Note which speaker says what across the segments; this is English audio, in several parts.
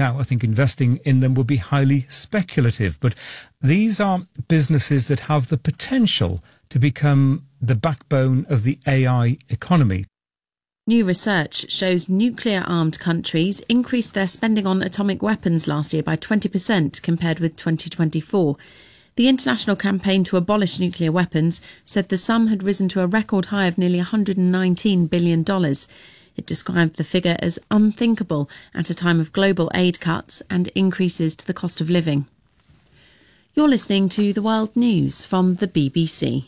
Speaker 1: now, I think investing in them would be highly speculative. But these are businesses that have the potential to become the backbone of the AI economy.
Speaker 2: New research shows nuclear-armed countries increased their spending on atomic weapons last year by 20% compared with 2024. The international campaign to abolish nuclear weapons said the sum had risen to a record high of nearly $119 billion. It described the figure as unthinkable at a time of global aid cuts and increases to the cost of living. You're listening to the World News from the BBC.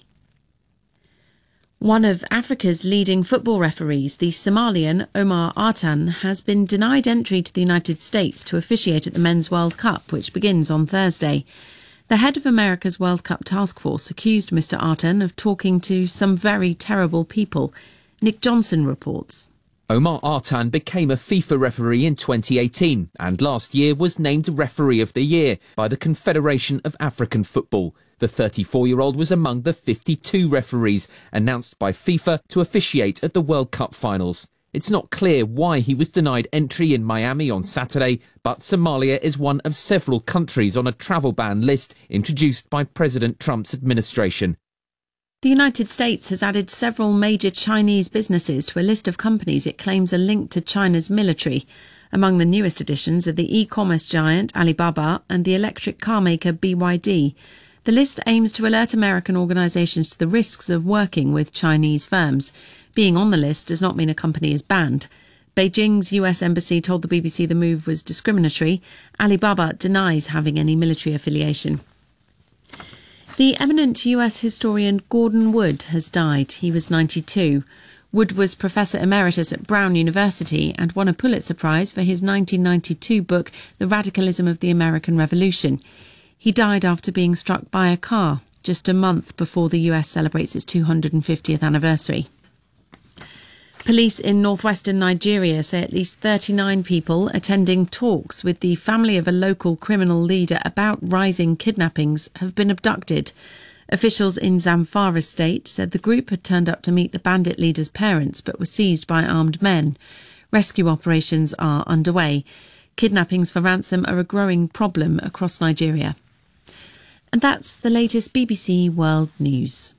Speaker 2: One of Africa's leading football referees, the Somalian Omar Artan, has been denied entry to the United States to officiate at the Men's World Cup, which begins on Thursday. The head of America's World Cup task force accused Mr. Artan of talking to some very terrible people. Nick Johnson reports.
Speaker 3: Omar Artan became a FIFA referee in 2018 and last year was named Referee of the Year by the Confederation of African Football. The 34-year-old was among the 52 referees announced by FIFA to officiate at the World Cup finals. It's not clear why he was denied entry in Miami on Saturday, but Somalia is one of several countries on a travel ban list introduced by President Trump's administration.
Speaker 2: The United States has added several major Chinese businesses to a list of companies it claims are linked to China's military. Among the newest additions are the e-commerce giant Alibaba and the electric car maker BYD. The list aims to alert American organisations to the risks of working with Chinese firms. Being on the list does not mean a company is banned. Beijing's US embassy told the BBC the move was discriminatory. Alibaba denies having any military affiliation. The eminent US historian Gordon Wood has died. He was 92. Wood was Professor Emeritus at Brown University and won a Pulitzer Prize for his 1992 book, The Radicalism of the American Revolution. He died after being struck by a car just a month before the US celebrates its 250th anniversary. Police in northwestern Nigeria say at least 39 people attending talks with the family of a local criminal leader about rising kidnappings have been abducted. Officials in Zamfara state said the group had turned up to meet the bandit leader's parents but were seized by armed men. Rescue operations are underway. Kidnappings for ransom are a growing problem across Nigeria. And that's the latest BBC World News.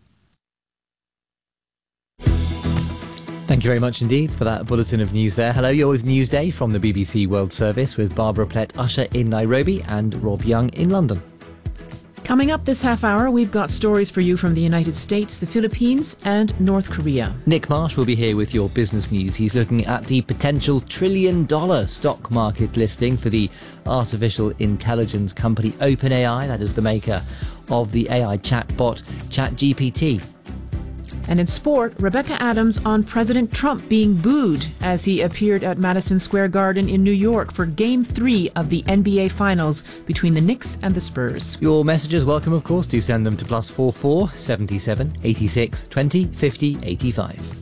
Speaker 4: Thank you very much indeed for that bulletin of news there. Hello, you're with Newsday from the BBC World Service with Barbara Plett-Usher in Nairobi and Rob Young in London.
Speaker 5: Coming up this half hour, we've got stories for you from the United States, the Philippines and North Korea.
Speaker 4: Nick Marsh will be here with your business news. He's looking at the potential $1 trillion stock market listing for the artificial intelligence company OpenAI, that is the maker of the AI chatbot ChatGPT.
Speaker 5: And in sport, Rebecca Adams on President Trump being booed as he appeared at Madison Square Garden in New York for Game 3 of the NBA Finals between the Knicks and the Spurs.
Speaker 4: Your messages welcome, of course. Do send them to +44 77 86 20 50 85.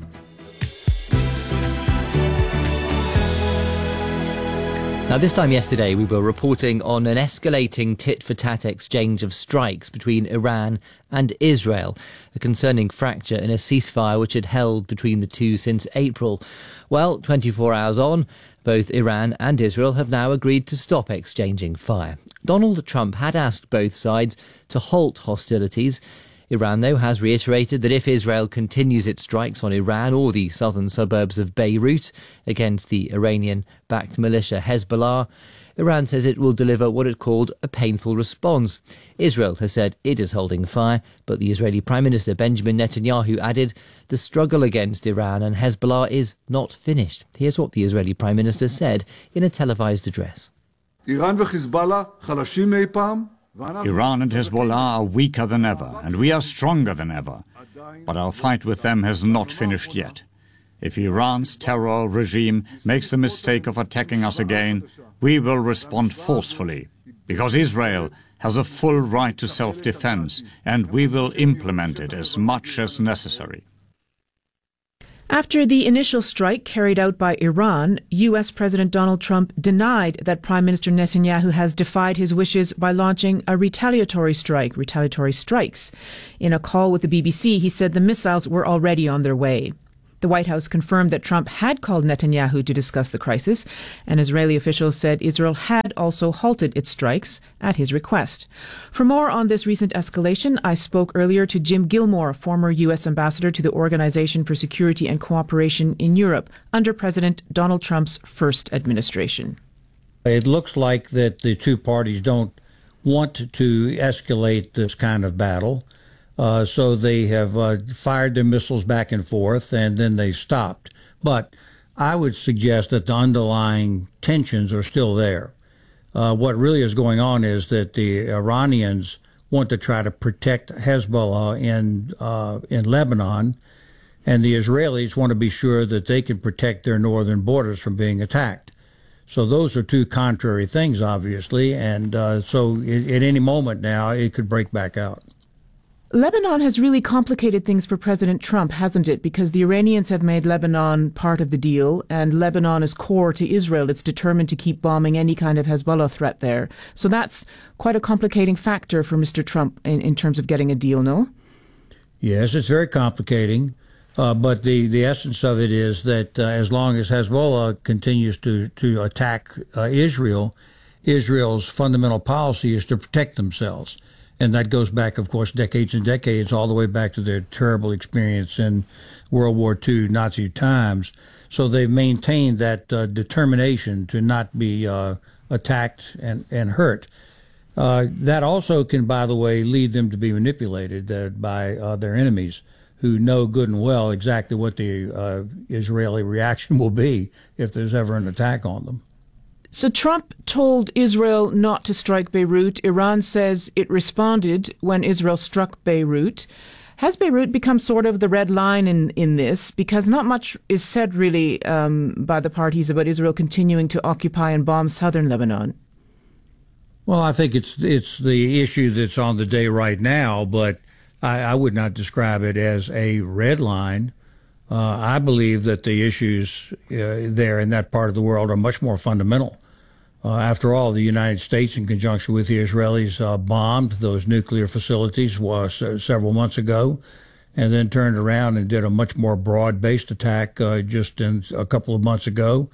Speaker 4: Now, this time yesterday, we were reporting on an escalating tit-for-tat exchange of strikes between Iran and Israel, a concerning fracture in a ceasefire which had held between the two since April. Well, 24 hours on, both Iran and Israel have now agreed to stop exchanging fire. Donald Trump had asked both sides to halt hostilities. Iran, though, has reiterated that if Israel continues its strikes on Iran or the southern suburbs of Beirut against the Iranian-backed militia Hezbollah, Iran says it will deliver what it called a painful response. Israel has said it is holding fire, but the Israeli Prime Minister Benjamin Netanyahu added the struggle against Iran and Hezbollah is not finished. Here's what the Israeli Prime Minister said in a televised address.
Speaker 6: Iran and Hezbollah are weaker than ever, and we are stronger than ever. But our fight with them has not finished yet. If Iran's terror regime makes the mistake of attacking us again, we will respond forcefully, because Israel has a full right to self-defense, and we will implement it as much as necessary.
Speaker 5: After the initial strike carried out by Iran, U.S. President Donald Trump denied that Prime Minister Netanyahu has defied his wishes by launching a retaliatory strikes. In a call with the BBC, he said the missiles were already on their way. The White House confirmed that Trump had called Netanyahu to discuss the crisis, and Israeli officials said Israel had had also halted its strikes at his request. For more on this recent escalation, I spoke earlier to Jim Gilmore, former U.S. ambassador to the Organization for Security and Cooperation in Europe under President Donald Trump's first administration.
Speaker 7: It looks like that the two parties don't want to escalate this kind of battle. So they have fired their missiles back and forth, and then they stopped. But I would suggest that the underlying tensions are still there. What really is going on is that the Iranians want to try to protect Hezbollah in Lebanon, and the Israelis want to be sure that they can protect their northern borders from being attacked. So those are two contrary things, obviously, and so at any moment now it could break back out.
Speaker 5: Lebanon has really complicated things for President Trump, hasn't it? Because the Iranians have made Lebanon part of the deal, and Lebanon is core to Israel. It's determined to keep bombing any kind of Hezbollah threat there. So that's quite a complicating factor for Mr. Trump in terms of getting a deal, no?
Speaker 7: Yes, it's very complicating. But the essence of it is that as long as Hezbollah continues to attack Israel, Israel's fundamental policy is to protect themselves. And that goes back, of course, decades and decades, all the way back to their terrible experience in World War II, Nazi times. So they've maintained that determination to not be attacked and hurt. That also can, by the way, lead them to be manipulated by their enemies, who know good and well exactly what the Israeli reaction will be if there's ever an attack on them.
Speaker 5: So Trump told Israel not to strike Beirut. Iran says it responded when Israel struck Beirut. Has Beirut become sort of the red line in this? Because not much is said really by the parties about Israel continuing to occupy and bomb southern Lebanon.
Speaker 7: Well, I think it's the issue that's on the day right now, but I would not describe it as a red line. I believe that the issues there in that part of the world are much more fundamental. After all, the United States, in conjunction with the Israelis, bombed those nuclear facilities several months ago, and then turned around and did a much more broad-based attack just a couple of months ago.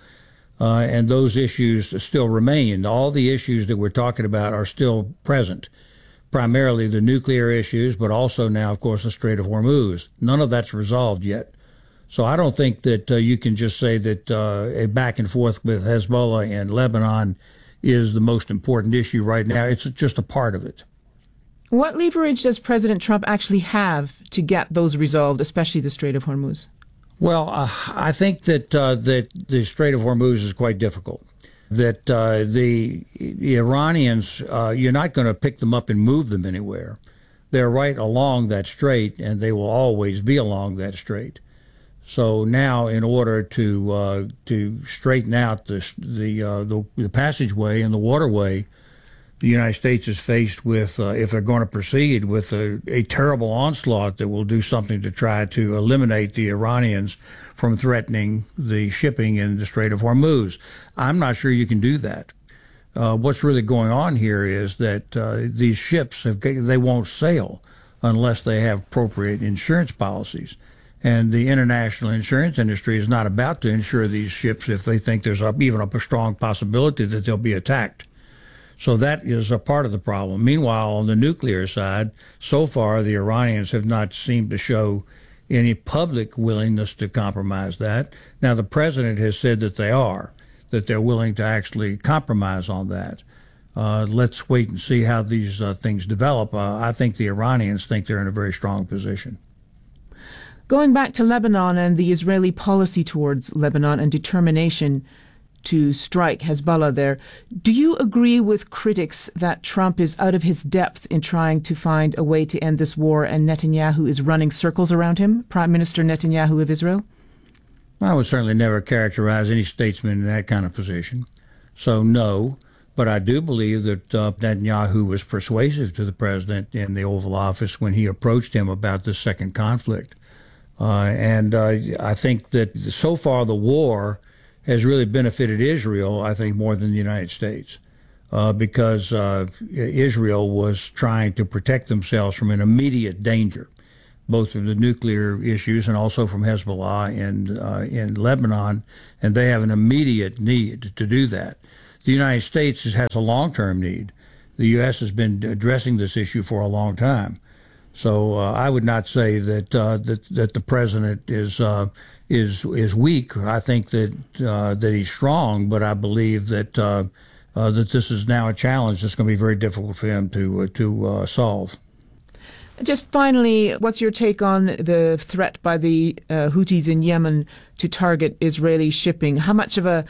Speaker 7: And those issues still remain. All the issues that we're talking about are still present, primarily the nuclear issues, but also now, of course, the Strait of Hormuz. None of that's resolved yet. So I don't think that you can just say that a back and forth with Hezbollah and Lebanon is the most important issue right now. It's just a part of it.
Speaker 5: What leverage does President Trump actually have to get those resolved, especially the Strait of Hormuz?
Speaker 7: Well, I think that the Strait of Hormuz is quite difficult. That the Iranians, you're not going to pick them up and move them anywhere. They're right along that strait, and they will always be along that strait. So now, in order to straighten out the passageway and the waterway, the United States is faced with, if they're going to proceed, with a terrible onslaught that will do something to try to eliminate the Iranians from threatening the shipping in the Strait of Hormuz. I'm not sure you can do that. What's really going on here is that these ships, they won't sail unless they have appropriate insurance policies. And the international insurance industry is not about to insure these ships if they think there's even a strong possibility that they'll be attacked. So that is a part of the problem. Meanwhile, on the nuclear side, so far the Iranians have not seemed to show any public willingness to compromise that. Now, the president has said that they're willing to actually compromise on that. Let's wait and see how these things develop. I think the Iranians think they're in a very strong position.
Speaker 5: Going back to Lebanon and the Israeli policy towards Lebanon and determination to strike Hezbollah there, do you agree with critics that Trump is out of his depth in trying to find a way to end this war and Netanyahu is running circles around him, Prime Minister Netanyahu of Israel?
Speaker 7: I would certainly never characterize any statesman in that kind of position. So no, but I do believe that Netanyahu was persuasive to the president in the Oval Office when he approached him about this second conflict. And I think that so far the war has really benefited Israel, I think, more than the United States, because Israel was trying to protect themselves from an immediate danger, both from the nuclear issues and also from Hezbollah in Lebanon, and they have an immediate need to do that. The United States has a long-term need. The U.S. has been addressing this issue for a long time. So I would not say that that the president is weak. I think that he's strong, but I believe that that this is now a challenge that's going to be very difficult for him to solve.
Speaker 5: Just finally, what's your take on the threat by the Houthis in Yemen to target Israeli shipping? How much of a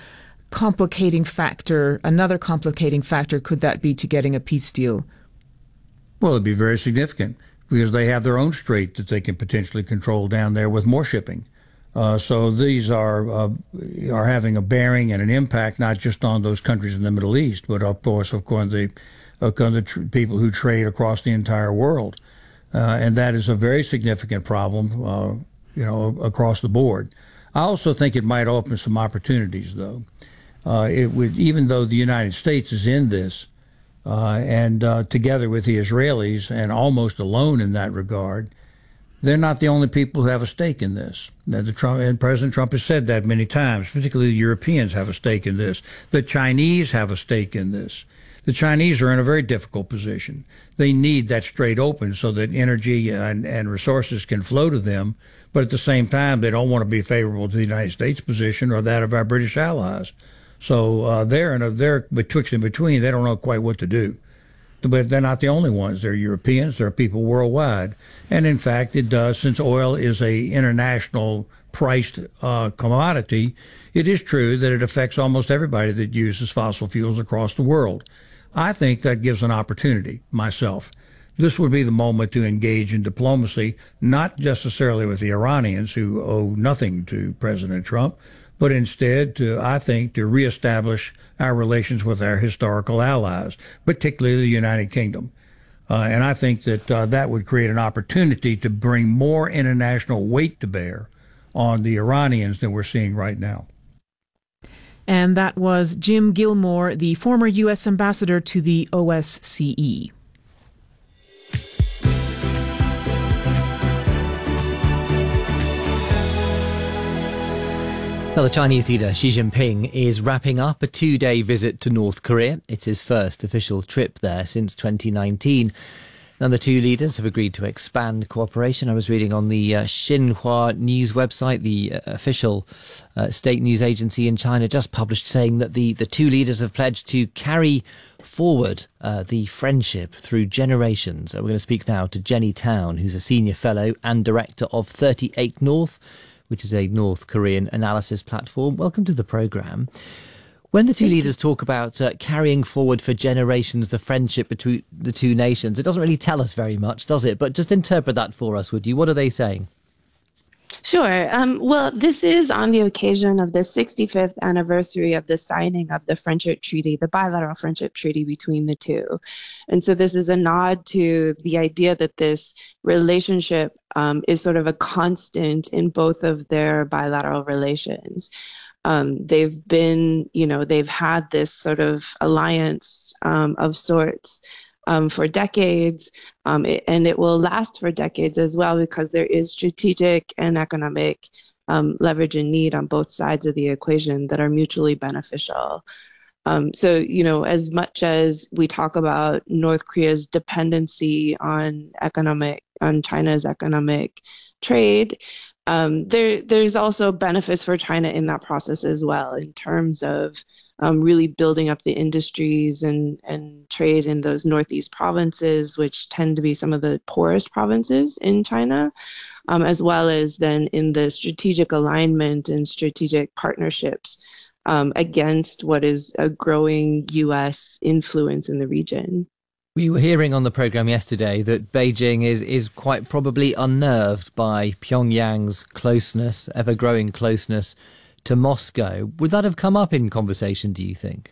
Speaker 5: another complicating factor could that be to getting a peace deal?
Speaker 7: Well, it'd be very significant because they have their own strait that they can potentially control down there with more shipping. So these are having a bearing and an impact not just on those countries in the Middle East, but of course the people who trade across the entire world. And that is a very significant problem, across the board. I also think it might open some opportunities, though. It would, even though the United States is in this, and together with the Israelis, and almost alone in that regard, they're not the only people who have a stake in this. And President Trump has said that many times. Particularly the Europeans have a stake in this. The Chinese have a stake in this. The Chinese are in a very difficult position. They need that strait open so that energy and resources can flow to them, but at the same time, they don't want to be favorable to the United States position or that of our British allies. So they're betwixt and between. They don't know quite what to do. But they're not the only ones. They're Europeans. There are people worldwide. And in fact, it does, since oil is a international priced commodity, it is true that it affects almost everybody that uses fossil fuels across the world. I think that gives an opportunity, myself. This would be the moment to engage in diplomacy, not necessarily with the Iranians, who owe nothing to President Trump, but instead, I think, to reestablish our relations with our historical allies, particularly the United Kingdom. And I think that that would create an opportunity to bring more international weight to bear on the Iranians than we're seeing right now.
Speaker 5: And that was Jim Gilmore, the former U.S. ambassador to the OSCE.
Speaker 4: Well, the Chinese leader Xi Jinping is wrapping up a 2-day visit to North Korea. It's his first official trip there since 2019. Now, the two leaders have agreed to expand cooperation. I was reading on the Xinhua news website, the official state news agency in China, just published saying that the two leaders have pledged to carry forward the friendship through generations. We're going to speak now to Jenny Town, who's a senior fellow and director of 38 North, which is a North Korean analysis platform. Welcome to the programme. When the two leaders talk about carrying forward for generations the friendship between the two nations, it doesn't really tell us very much, does it? But just interpret that for us, would you? What are they saying?
Speaker 8: Sure. Well, this is on the occasion of the 65th anniversary of the signing of the Friendship Treaty, the bilateral friendship treaty between the two. And so this is a nod to the idea that this relationship is sort of a constant in both of their bilateral relations. They've had this sort of alliance of sorts for decades, and it will last for decades as well, because there is strategic and economic leverage and need on both sides of the equation that are mutually beneficial. So, as much as we talk about North Korea's dependency on China's economic trade, there's also benefits for China in that process as well, in terms of really building up the industries and trade in those northeast provinces, which tend to be some of the poorest provinces in China, as well as then in the strategic alignment and strategic partnerships against what is a growing U.S. influence in the region.
Speaker 4: We were hearing on the programme yesterday that Beijing is quite probably unnerved by Pyongyang's closeness, ever-growing closeness to Moscow. Would that have come up in conversation, do you think?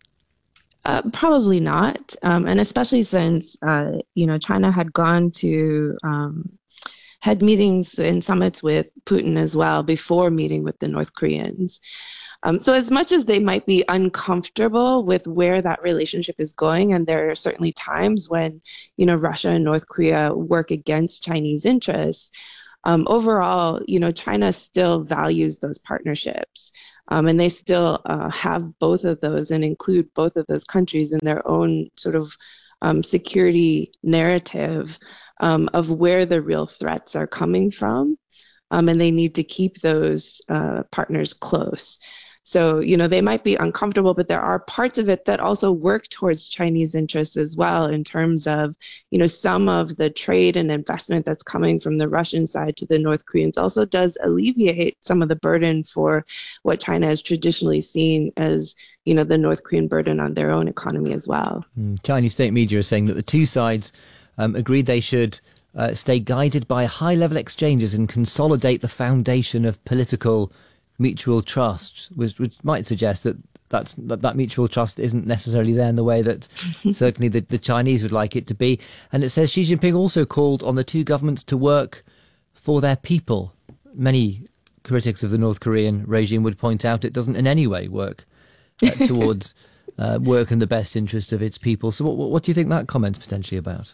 Speaker 8: Probably not, and especially since China had gone to had meetings and summits with Putin as well before meeting with the North Koreans. So as much as they might be uncomfortable with where that relationship is going, and there are certainly times when, Russia and North Korea work against Chinese interests, overall, China still values those partnerships. And they still have both of those and include both of those countries in their own sort of security narrative of where the real threats are coming from. And they need to keep those partners close. So, they might be uncomfortable, but there are parts of it that also work towards Chinese interests as well in terms of, some of the trade and investment that's coming from the Russian side to the North Koreans also does alleviate some of the burden for what China has traditionally seen as, the North Korean burden on their own economy as well.
Speaker 4: Chinese state media is saying that the two sides agreed they should stay guided by high-level exchanges and consolidate the foundation of political mutual trust, which might suggest that mutual trust isn't necessarily there in the way that certainly the Chinese would like it to be. And it says Xi Jinping also called on the two governments to work for their people. Many critics of the North Korean regime would point out it doesn't in any way work towards work in the best interest of its people. So what do you think that comment's potentially about?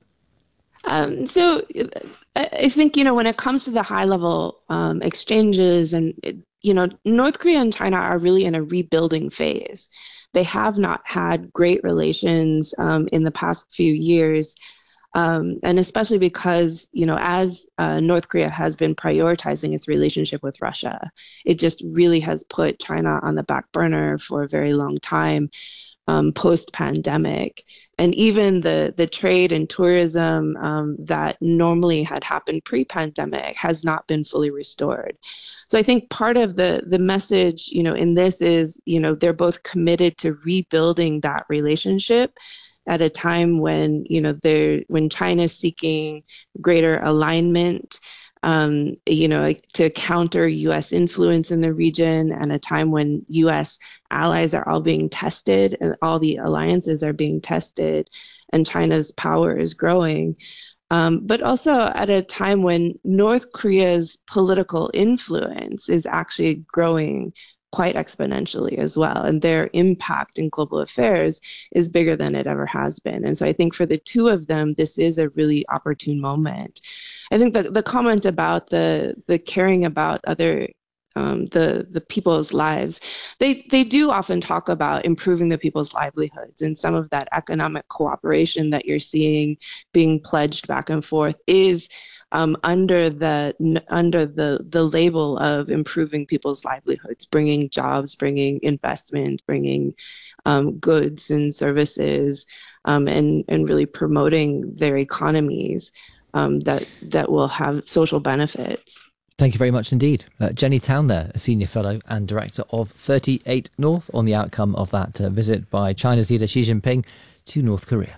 Speaker 8: So I think, when it comes to the high-level exchanges and, North Korea and China are really in a rebuilding phase. They have not had great relations in the past few years, and especially because, as North Korea has been prioritizing its relationship with Russia, it just really has put China on the back burner for a very long time. Post-pandemic, and even the trade and tourism that normally had happened pre-pandemic has not been fully restored. So I think part of the message, in this is, they're both committed to rebuilding that relationship at a time when, when China is seeking greater alignment, to counter U.S. influence in the region, and a time when U.S. allies are all being tested and all the alliances are being tested and China's power is growing. But also at a time when North Korea's political influence is actually growing quite exponentially as well. And their impact in global affairs is bigger than it ever has been. And so I think for the two of them, this is a really opportune moment. I think the comment about the caring about other the people's lives, they do often talk about improving the people's livelihoods, and some of that economic cooperation that you're seeing being pledged back and forth is under the label of improving people's livelihoods, bringing jobs, bringing investment, bringing goods and services, and really promoting their economies. That will have social benefits.
Speaker 4: Thank you very much indeed. Jenny Town there, a senior fellow and director of 38 North, on the outcome of that visit by China's leader Xi Jinping to North Korea.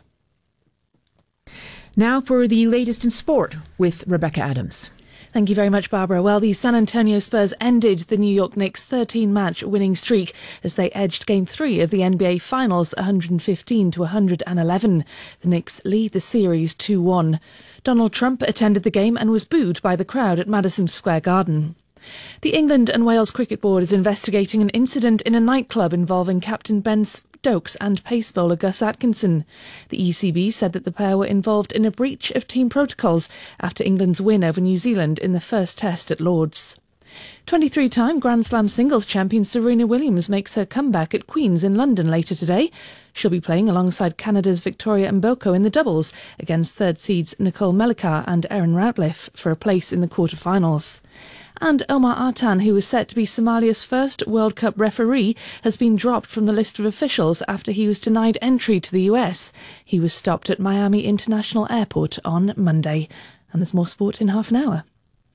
Speaker 5: Now for the latest in sport with Rebecca Adams.
Speaker 9: Thank you very much, Barbara. Well, the San Antonio Spurs ended the New York Knicks' 13-match winning streak as they edged Game 3 of the NBA Finals 115-111. The Knicks lead the series 2-1. Donald Trump attended the game and was booed by the crowd at Madison Square Garden. The England and Wales Cricket Board is investigating an incident in a nightclub involving Captain Ben Stokes and pace bowler Gus Atkinson. The ECB said that the pair were involved in a breach of team protocols after England's win over New Zealand in the first test at Lord's. 23-time Grand Slam singles champion Serena Williams makes her comeback at Queen's in London later today. She'll be playing alongside Canada's Victoria Mboko in the doubles against third seeds Nicole Mellicar and Erin Routliffe for a place in the quarterfinals. And Omar Artan, who was set to be Somalia's first World Cup referee, has been dropped from the list of officials after he was denied entry to the US. He was stopped at Miami International Airport on Monday. And there's more sport in half an hour.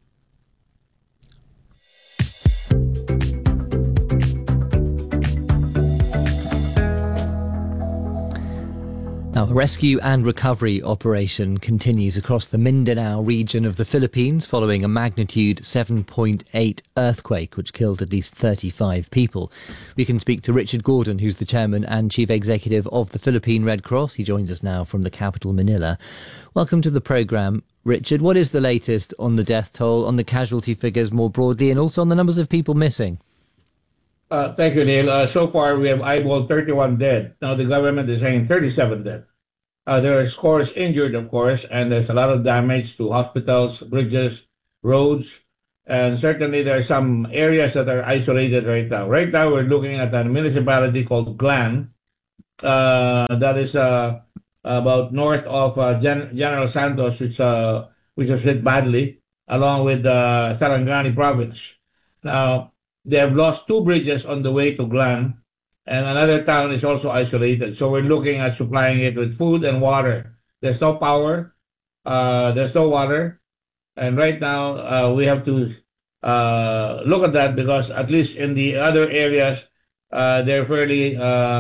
Speaker 4: Now, a rescue and recovery operation continues across the Mindanao region of the Philippines following a magnitude 7.8 earthquake which killed at least 35 people. We can speak to Richard Gordon, who's the chairman and chief executive of the Philippine Red Cross. He joins us now from the capital, Manila. Welcome to the programme, Richard. What is the latest on the death toll, on the casualty figures more broadly, and also on the numbers of people missing?
Speaker 10: Thank you, Neil. So far, we have eyeballed 31 dead. Now the government is saying 37 dead. There are scores injured, of course, and there's a lot of damage to hospitals, bridges, roads, And certainly there are some areas that are isolated right now. Right now we're looking at a municipality called Glan, that is about north of General Santos, which was hit badly, along with Sarangani province. Now, they have lost 2 bridges on the way to Glan, and another town is also isolated. So we're looking at supplying it with food and water. There's no power, there's no water, and right now we have to look at that, because at least in the other areas, they're fairly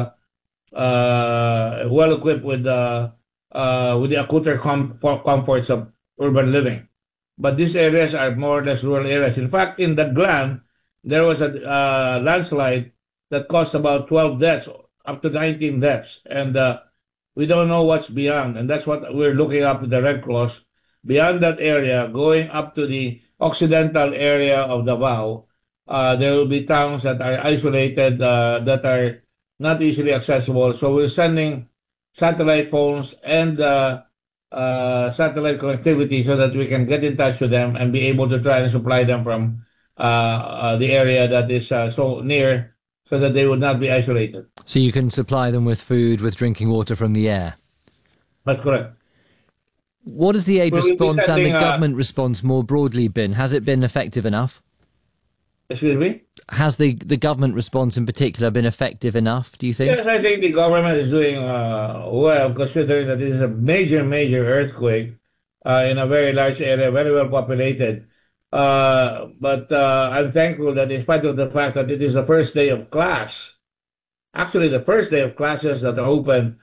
Speaker 10: well equipped with the acuter comforts of urban living. But these areas are more or less rural areas. In fact, in the Glan, there was a landslide that caused about 12 deaths, up to 19 deaths. And we don't know what's beyond. And that's what we're looking up with the Red Cross. Beyond that area, going up to the occidental area of Davao, there will be towns that are isolated, that are not easily accessible. So we're sending satellite phones and satellite connectivity so that we can get in touch with them and be able to try and supply them from the area that is so near, so that they would not be isolated.
Speaker 4: So you can supply them with food, with drinking water from the air?
Speaker 10: That's correct.
Speaker 4: What has the aid response and the government response more broadly been? Has it been effective enough?
Speaker 10: Excuse me?
Speaker 4: Has the government response in particular been effective enough, do you think?
Speaker 10: Yes, I think the government is doing well, considering that this is a major earthquake in a very large area, very well populated. But I'm thankful that in spite of the fact that it is the first day of class, actually the first day of classes that are open,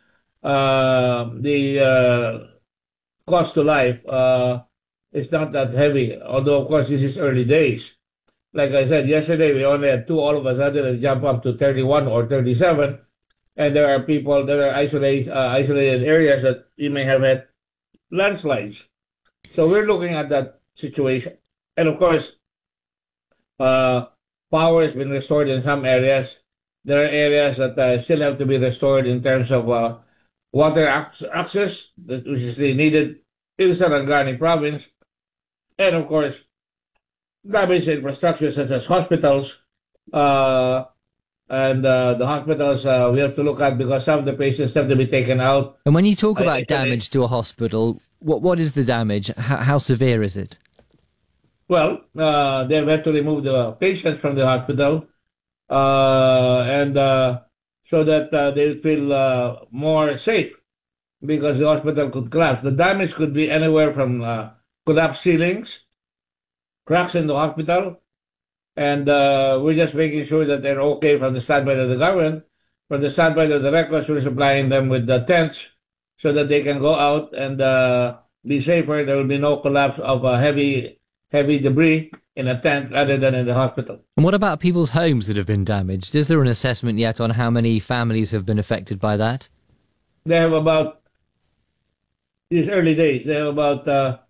Speaker 10: the cost to life is not that heavy, although of course this is early days. Like I said, yesterday we only had 2, all of a sudden it jumped up to 31 or 37. And there are people that are isolated areas that you may have had landslides. So we're looking at that situation. And of course, power has been restored in some areas. There are areas that still have to be restored in terms of water access, which is needed in Sarangani province. And of course, damaged infrastructure such as hospitals, and the hospitals we have to look at, because some of the patients have to be taken out.
Speaker 4: And when you talk about damage to a hospital, what is the damage? How severe is it?
Speaker 10: Well, they've had to remove the patients from the hospital, and so that they feel more safe, because the hospital could collapse. The damage could be anywhere from collapsed ceilings, cracks in the hospital, and we're just making sure that they're okay from the standpoint of the government. From the standpoint of the Red Cross, we're supplying them with the tents so that they can go out and be safer. There will be no collapse of heavy debris in a tent rather than in the hospital.
Speaker 4: And what about people's homes that have been damaged? Is there an assessment yet on how many families have been affected by that?
Speaker 10: They have about, these early days, they have about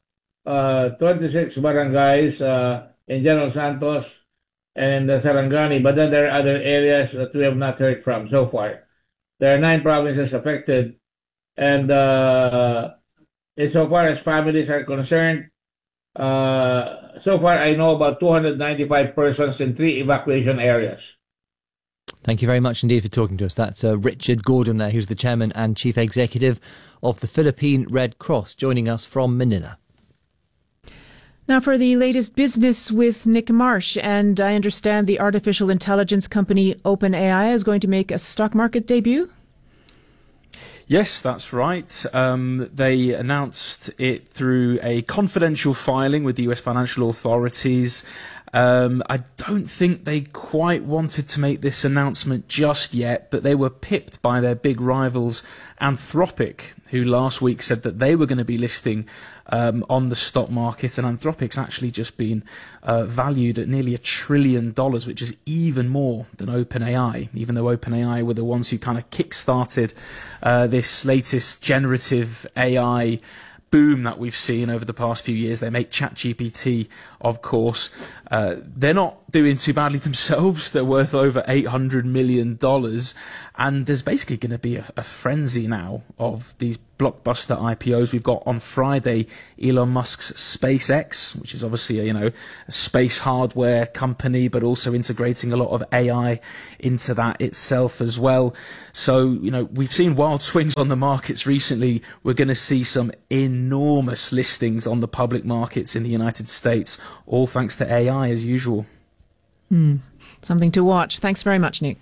Speaker 10: 26 barangays in General Santos and in the Sarangani, but then there are other areas that we have not heard from so far. There are 9 provinces affected, and insofar as families are concerned, so far I know about 295 persons in 3 evacuation areas.
Speaker 4: Thank you very much indeed for talking to us. That's Richard Gordon there, who's the chairman and chief executive of the Philippine Red Cross, joining us from Manila.
Speaker 5: Now for the latest business with Nick Marsh, and I understand the artificial intelligence company OpenAI is going to make a stock market debut?
Speaker 11: Yes, that's right. They announced it through a confidential filing with the US financial authorities. I don't think they quite wanted to make this announcement just yet, but they were pipped by their big rivals Anthropic, who last week said that they were going to be listing on the stock market, and Anthropic's actually just been valued at nearly $1 trillion, which is even more than OpenAI, even though OpenAI were the ones who kind of kick-started this latest generative AI boom that we've seen over the past few years. They make ChatGPT, of course. They're not doing too badly themselves. They're worth over $800 million. And there's basically going to be a frenzy now of these blockbuster IPOs. We've got on Friday Elon Musk's SpaceX, which is obviously a space hardware company, but also integrating a lot of AI into that itself as well. So, we've seen wild swings on the markets recently. We're going to see some enormous listings on the public markets in the United States, all thanks to AI as usual.
Speaker 5: Something to watch. Thanks very much, Nick.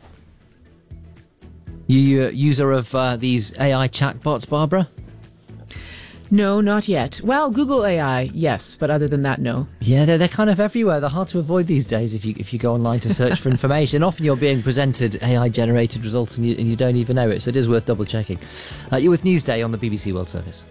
Speaker 4: You a user of these AI chatbots, Barbara?
Speaker 5: No, not yet. Well, Google AI, yes, but other than that, no.
Speaker 4: Yeah, they're kind of everywhere. They're hard to avoid these days if you go online to search for information. Often you're being presented AI-generated results and you don't even know it, so it is worth double-checking. You're with Newsday on the BBC World Service.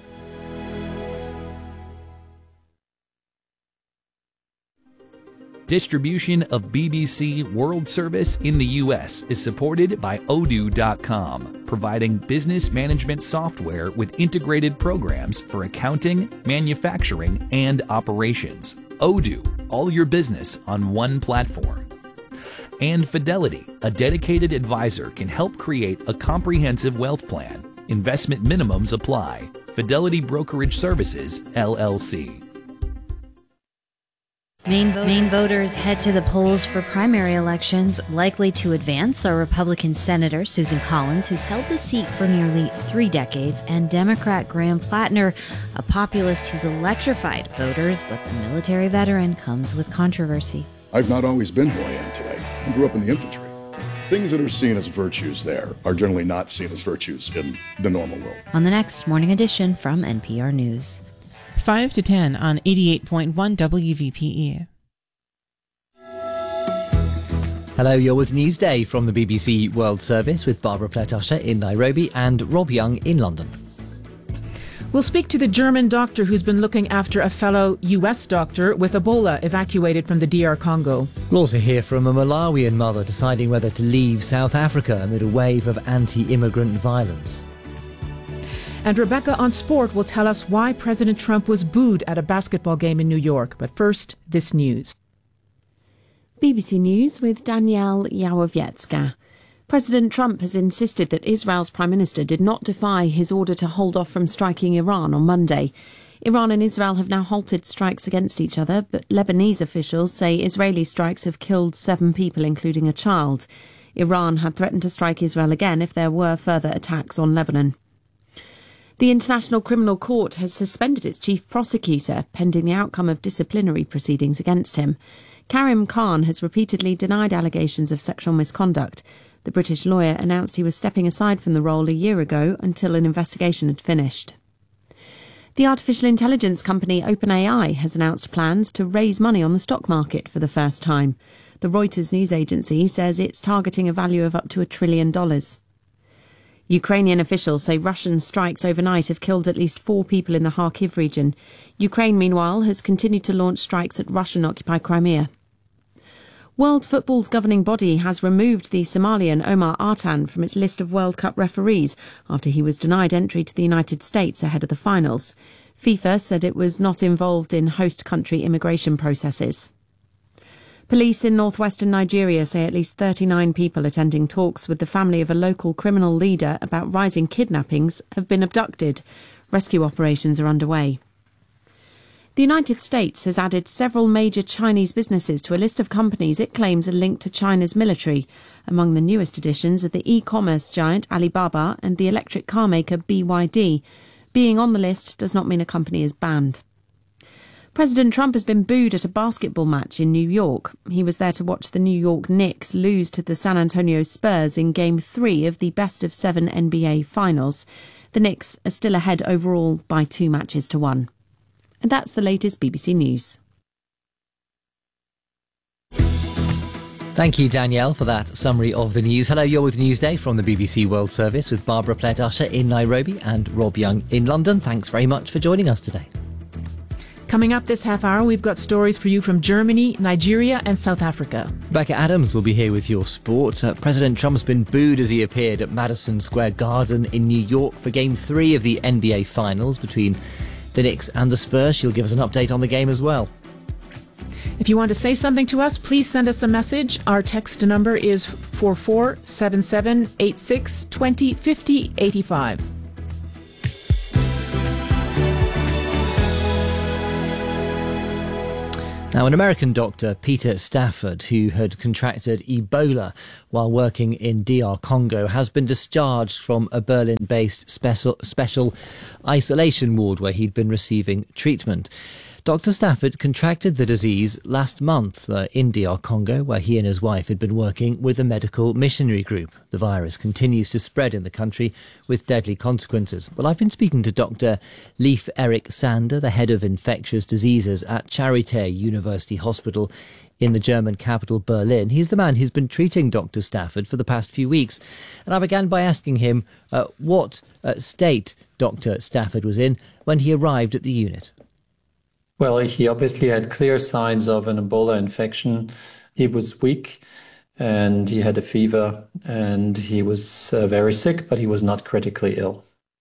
Speaker 12: Distribution of BBC World Service in the U.S. is supported by Odoo.com, providing business management software with integrated programs for accounting, manufacturing, and operations. Odoo, all your business on one platform. And Fidelity, a dedicated advisor, can help create a comprehensive wealth plan. Investment minimums apply. Fidelity Brokerage Services, LLC.
Speaker 13: Maine voters head to the polls for primary elections. Likely to advance are Republican Senator Susan Collins, who's held the seat for nearly 3 decades, and Democrat Graham Plattner, a populist who's electrified voters, but the military veteran comes with controversy.
Speaker 14: I've not always been who I am today. I grew up in the infantry. Things that are seen as virtues there are generally not seen as virtues in the normal world.
Speaker 13: On the next Morning Edition from NPR News.
Speaker 15: 5 to 10 on 88.1 WVPE.
Speaker 4: Hello, you're with Newsday from the BBC World Service with Barbara Pletosha in Nairobi and Rob Young in London.
Speaker 5: We'll speak to the German doctor who's been looking after a fellow U.S. doctor with Ebola evacuated from the DR Congo.
Speaker 4: We'll also hear from a Malawian mother deciding whether to leave South Africa amid a wave of anti-immigrant violence.
Speaker 5: And Rebecca on Sport will tell us why President Trump was booed at a basketball game in New York. But first, this news.
Speaker 2: BBC News with Danielle Yawowiecka. President Trump has insisted that Israel's Prime Minister did not defy his order to hold off from striking Iran on Monday. Iran and Israel have now halted strikes against each other, but Lebanese officials say Israeli strikes have killed 7 people, including a child. Iran had threatened to strike Israel again if there were further attacks on Lebanon. The International Criminal Court has suspended its chief prosecutor, pending the outcome of disciplinary proceedings against him. Karim Khan has repeatedly denied allegations of sexual misconduct. The British lawyer announced he was stepping aside from the role a year ago until an investigation had finished. The artificial intelligence company OpenAI has announced plans to raise money on the stock market for the first time. The Reuters news agency says it's targeting a value of up to $1 trillion. Ukrainian officials say Russian strikes overnight have killed at least 4 people in the Kharkiv region. Ukraine, meanwhile, has continued to launch strikes at Russian-occupied Crimea. World Football's governing body has removed the Somalian Omar Artan from its list of World Cup referees after he was denied entry to the United States ahead of the finals. FIFA said it was not involved in host country immigration processes. Police in northwestern Nigeria say at least 39 people attending talks with the family of a local criminal leader about rising kidnappings have been abducted. Rescue operations are underway. The United States has added several major Chinese businesses to a list of companies it claims are linked to China's military. Among the newest additions are the e-commerce giant Alibaba and the electric car maker BYD. Being on the list does not mean a company is banned. President Trump has been booed at a basketball match in New York. He was there to watch the New York Knicks lose to the San Antonio Spurs in Game 3 of the best-of-7 NBA Finals. The Knicks are still ahead overall by 2-1. And that's the latest BBC News.
Speaker 4: Thank you, Danielle, for that summary of the news. Hello, you're with Newsday from the BBC World Service with Barbara Pletosha in Nairobi and Rob Young in London. Thanks very much for joining us today.
Speaker 5: Coming up this half hour, we've got stories for you from Germany, Nigeria and South Africa.
Speaker 4: Rebecca Adams will be here with your sport. President Trump's been booed as he appeared at Madison Square Garden in New York for Game 3 of the NBA Finals between the Knicks and the Spurs. She'll give us an update on the game as well.
Speaker 5: If you want to say something to us, please send us a message. Our text number is 447786205085.
Speaker 4: Now, an American doctor, Peter Stafford, who had contracted Ebola while working in DR Congo, has been discharged from a Berlin-based special isolation ward where he'd been receiving treatment. Dr. Stafford contracted the disease last month in DR Congo, where he and his wife had been working with a medical missionary group. The virus continues to spread in the country with deadly consequences. Well, I've been speaking to Dr. Leif Erik Sander, the head of infectious diseases at Charité University Hospital in the German capital, Berlin. He's the man who's been treating Dr. Stafford for the past few weeks. And I began by asking him what state Dr. Stafford was in when he arrived at the unit.
Speaker 16: Well, he obviously had clear signs of an Ebola infection. He was weak and he had a fever and he was very sick, but he was not critically ill.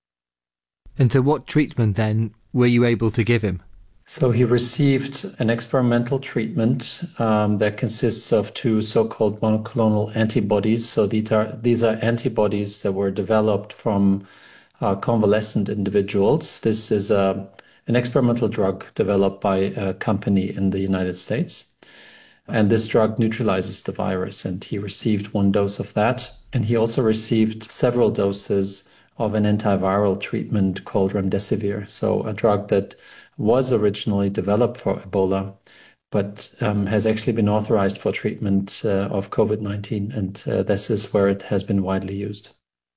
Speaker 4: And so what treatment then were you able to give him?
Speaker 16: So he received an experimental treatment that consists of 2 so-called monoclonal antibodies. So these are antibodies that were developed from convalescent individuals. This is an experimental drug developed by a company in the United States. And this drug neutralizes the virus, and he received 1 dose of that. And he also received several doses of an antiviral treatment called remdesivir, so a drug that was originally developed for Ebola, but has actually been authorized for treatment of COVID-19, and this is where it has been widely used.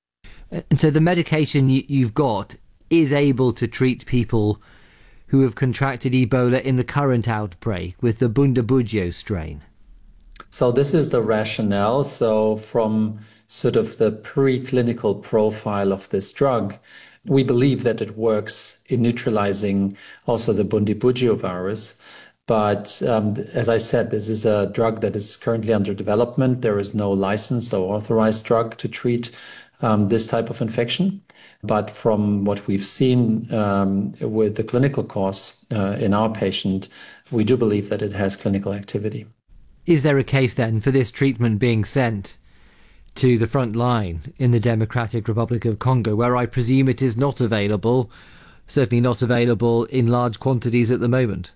Speaker 4: And so the medication you've got is able to treat people who have contracted Ebola in the current outbreak with the Bundibugyo strain?
Speaker 16: So this is the rationale. So from sort of the preclinical profile of this drug, we believe that it works in neutralizing also the Bundibugyo virus. But as I said, this is a drug that is currently under development. There is no licensed or authorized drug to treat this type of infection. But from what we've seen with the clinical course in our patient, we do believe that it has clinical activity.
Speaker 4: Is there a case then for this treatment being sent to the front line in the Democratic Republic of Congo, where I presume it is not available, certainly not available in large quantities at the moment?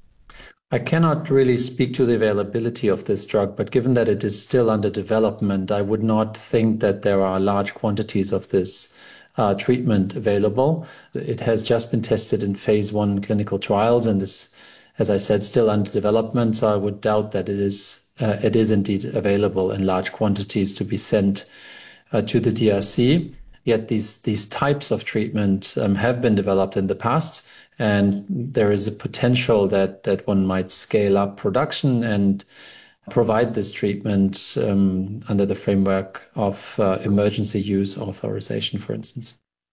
Speaker 16: I cannot really speak to the availability of this drug, but given that it is still under development, I would not think that there are large quantities of this treatment available. It has just been tested in phase 1 clinical trials and is, as I said, still under development. So I would doubt that it is indeed available in large quantities to be sent to the DRC. Yet these types of treatment have been developed in the past, and there is a potential that one might scale up production and provide this treatment under the framework of emergency use authorization, for instance.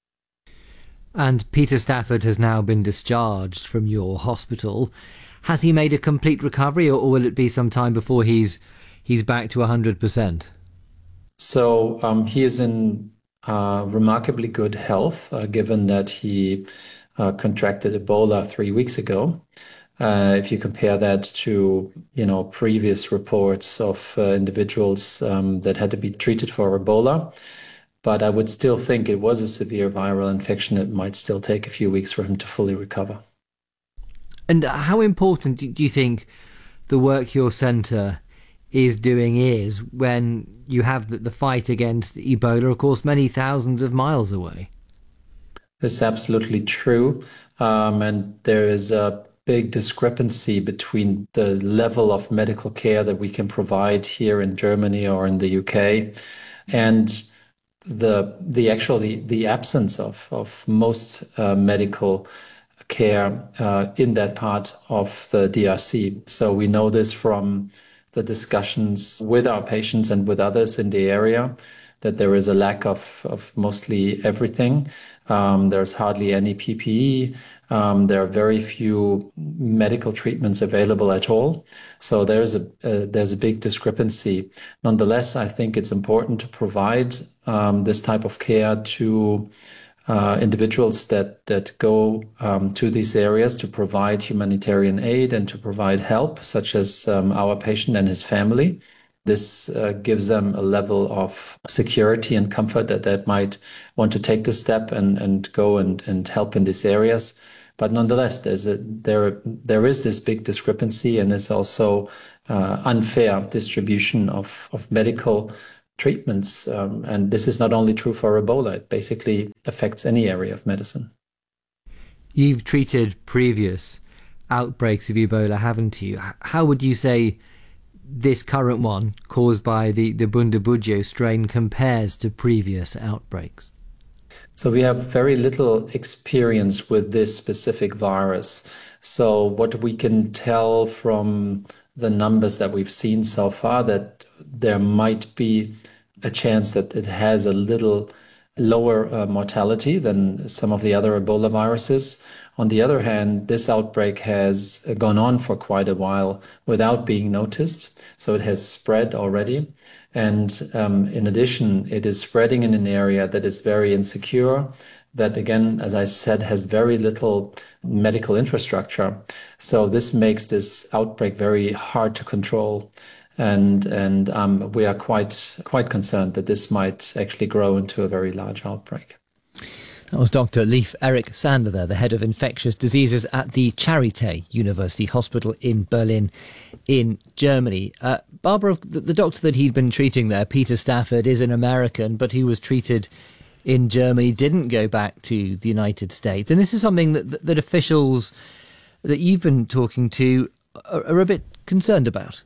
Speaker 4: And Peter Stafford has now been discharged from your hospital. Has he made a complete recovery, or will it be some time before he's back to 100%?
Speaker 16: So he is in remarkably good health, given that he contracted Ebola 3 weeks ago. If you compare that to, previous reports of individuals that had to be treated for Ebola. But I would still think it was a severe viral infection. It might still take a few weeks for him to fully recover.
Speaker 4: And how important do you think the work your centre is doing is when you have the fight against Ebola, of course, many thousands of miles away?
Speaker 16: It's absolutely true. And there is a big discrepancy between the level of medical care that we can provide here in Germany or in the UK and the absence of most medical care in that part of the DRC. So we know this from the discussions with our patients and with others in the area, that there is a lack of mostly everything. There's hardly any PPE. There are very few medical treatments available at all. So there's a big discrepancy. Nonetheless, I think it's important to provide this type of care to individuals that go to these areas to provide humanitarian aid and to provide help, such as our patient and his family. This gives them a level of security and comfort that might want to take the step and go and help in these areas. But nonetheless, there is this big discrepancy, and there's also unfair distribution of medical treatments. And this is not only true for Ebola, it basically affects any area of medicine.
Speaker 4: You've treated previous outbreaks of Ebola, haven't you? How would you say this current one, caused by the Bundibugyo strain, compares to previous outbreaks?
Speaker 16: So we have very little experience with this specific virus. So what we can tell from the numbers that we've seen so far, that there might be a chance that it has a little lower mortality than some of the other Ebola viruses. On the other hand, this outbreak has gone on for quite a while without being noticed. So it has spread already. And in addition, it is spreading in an area that is very insecure, that again, as I said, has very little medical infrastructure. So this makes this outbreak very hard to control. And we are quite concerned that this might actually grow into a very large outbreak.
Speaker 4: That was Dr. Leif Erik Sander there, the head of infectious diseases at the Charité University Hospital in Berlin in Germany. Barbara, the doctor that he'd been treating there, Peter Stafford, is an American, but he was treated in Germany, didn't go back to the United States. And this is something that officials that you've been talking to are a bit concerned about.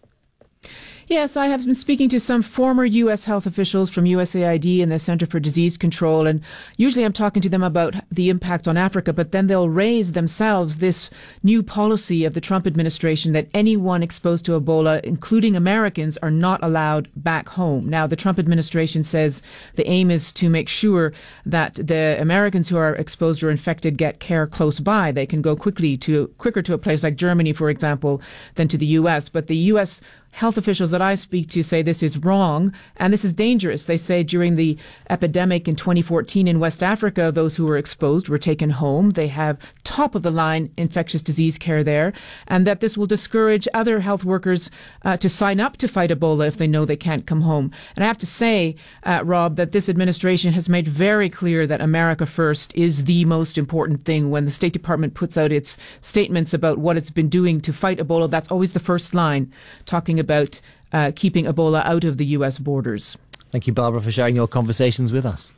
Speaker 5: Yes, I have been speaking to some former U.S. health officials from USAID and the Center for Disease Control, and usually I'm talking to them about the impact on Africa, but then they'll raise themselves this new policy of the Trump administration that anyone exposed to Ebola, including Americans, are not allowed back home. Now, the Trump administration says the aim is to make sure that the Americans who are exposed or infected get care close by. They can go quicker to a place like Germany, for example, than to the U.S. But the U.S. health officials that I speak to say this is wrong and this is dangerous. They say during the epidemic in 2014 in West Africa, those who were exposed were taken home. They have top-of-the-line infectious disease care there, and that this will discourage other health workers to sign up to fight Ebola if they know they can't come home. And I have to say, Rob, that this administration has made very clear that America first is the most important thing. When the State Department puts out its statements about what it's been doing to fight Ebola, that's always the first line, talking about keeping Ebola out of the U.S. borders.
Speaker 4: Thank you, Barbara, for sharing your conversations with us.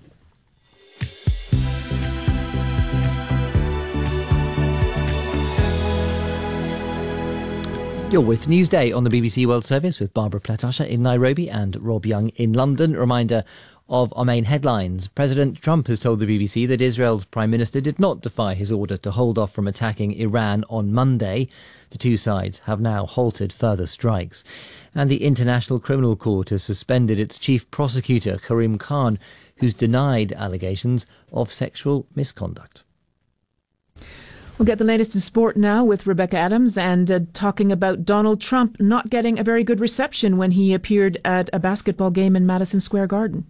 Speaker 4: You're with Newsday on the BBC World Service with Barbara Platasha in Nairobi and Rob Young in London. Reminder of our main headlines. President Trump has told the BBC that Israel's Prime Minister did not defy his order to hold off from attacking Iran on Monday. The two sides have now halted further strikes. And the International Criminal Court has suspended its chief prosecutor, Karim Khan, who's denied allegations of sexual misconduct.
Speaker 5: We'll get the latest in sport now with Rebecca Adams and talking about Donald Trump not getting a very good reception when he appeared at a basketball game in Madison Square Garden.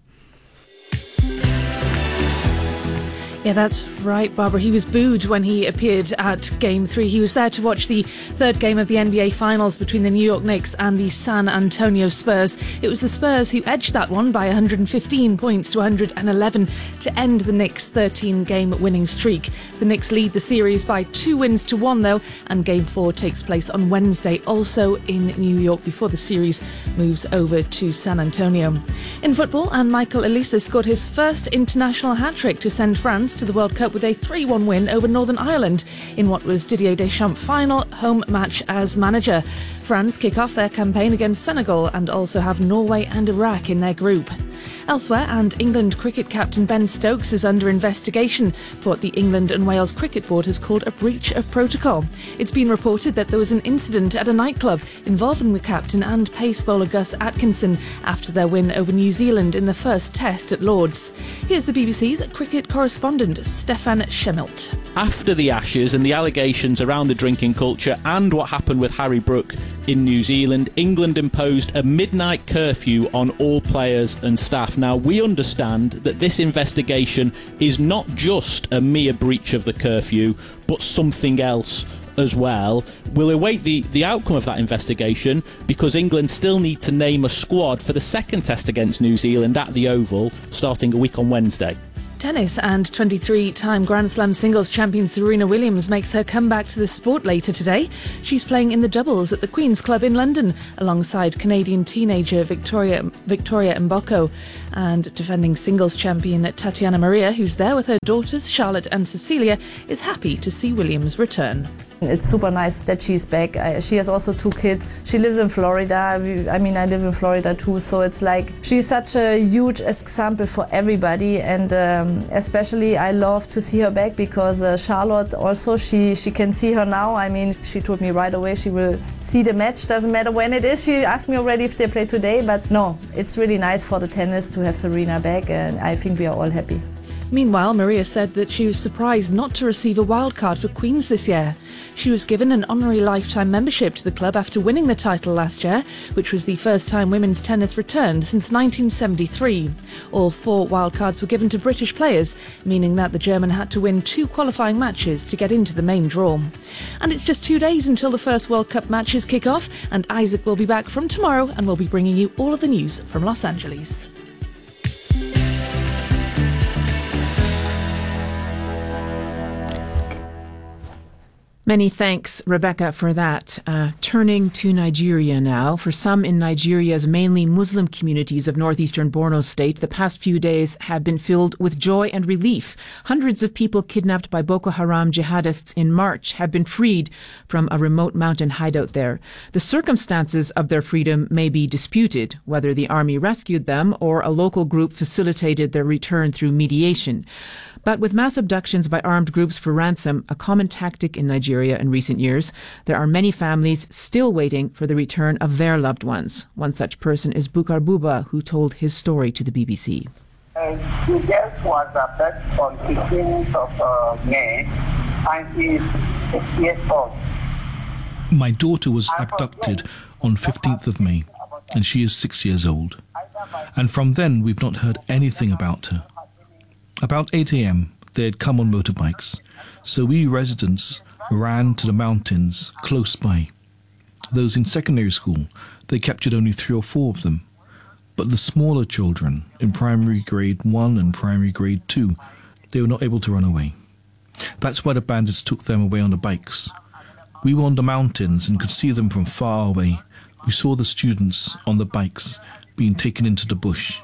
Speaker 9: Yeah, that's right, Barbara. He was booed when he appeared at Game 3. He was there to watch the third game of the NBA Finals between the New York Knicks and the San Antonio Spurs. It was the Spurs who edged that one by 115 points to 111 to end the Knicks' 13-game winning streak. The Knicks lead the series by 2-1, though, and Game 4 takes place on Wednesday, also in New York, before the series moves over to San Antonio. In football, and Michael Olise scored his first international hat-trick to send France to the World Cup with a 3-1 win over Northern Ireland in what was Didier Deschamps' final home match as manager. France kick off their campaign against Senegal and also have Norway and Iraq in their group. Elsewhere, and England cricket captain Ben Stokes is under investigation for what the England and Wales Cricket Board has called a breach of protocol. It's been reported that there was an incident at a nightclub involving the captain and pace bowler Gus Atkinson after their win over New Zealand in the first test at Lord's. Here's the BBC's cricket correspondent Stefan Schemmelt.
Speaker 17: After the Ashes and the allegations around the drinking culture and what happened with Harry Brook in New Zealand, England imposed a midnight curfew on all players and staff. Now, we understand that this investigation is not just a mere breach of the curfew, but something else as well. We'll await the outcome of that investigation because England still need to name a squad for the second test against New Zealand at the Oval, starting a week on Wednesday.
Speaker 9: Tennis, and 23-time Grand Slam singles champion Serena Williams makes her comeback to the sport later today. She's playing in the doubles at the Queen's Club in London alongside Canadian teenager Victoria Mboko, and defending singles champion Tatiana Maria, who's there with her daughters Charlotte and Cecilia, is happy to see Williams return.
Speaker 18: It's super nice that she's back. She has also 2 kids. She lives in Florida. I live in Florida too, so it's like she's such a huge example for everybody, and especially I love to see her back because Charlotte also, she can see her now. I mean, she told me right away she will see the match, doesn't matter when it is. She asked me already if they play today, but no, it's really nice for the tennis to have Serena back, and I think we are all happy.
Speaker 9: Meanwhile, Maria said that she was surprised not to receive a wildcard for Queen's this year. She was given an honorary lifetime membership to the club after winning the title last year, which was the first time women's tennis returned since 1973. All 4 wildcards were given to British players, meaning that the German had to win 2 qualifying matches to get into the main draw. And it's just 2 days until the first World Cup matches kick off, and Isaac will be back from tomorrow and will be bringing you all of the news from Los Angeles.
Speaker 5: Many thanks, Rebecca, for that. Turning to Nigeria now. For some in Nigeria's mainly Muslim communities of northeastern Borno State, the past few days have been filled with joy and relief. Hundreds of people kidnapped by Boko Haram jihadists in March have been freed from a remote mountain hideout there. The circumstances of their freedom may be disputed, whether the army rescued them or a local group facilitated their return through mediation. But with mass abductions by armed groups for ransom, a common tactic in Nigeria in recent years, there are many families still waiting for the return of their loved ones. One such person is Bukar Buba, who told his story to the BBC.
Speaker 19: The girl was abducted on 15th of May, and she is 6 years old.
Speaker 20: My daughter was abducted on 15th of May, and she is 6 years old. And from then, we've not heard anything about her. About 8 a.m., they had come on motorbikes, so we residents ran to the mountains close by. Those in secondary school, they captured only 3 or 4 of them. But the smaller children, in primary grade 1 and primary grade 2, they were not able to run away. That's why the bandits took them away on the bikes. We were on the mountains and could see them from far away. We saw the students on the bikes being taken into the bush.